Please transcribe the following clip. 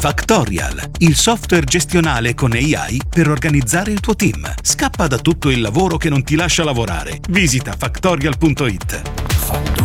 Factorial, il software gestionale con AI per organizzare il tuo team. Scappa da tutto il lavoro che non ti lascia lavorare. Visita factorial.it.